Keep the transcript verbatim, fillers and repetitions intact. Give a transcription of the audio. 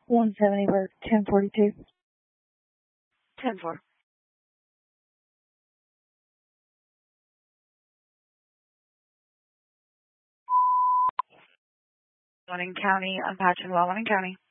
one seventy work, ten forty-two. ten four. Wyoming County, I'm patching Wyoming County.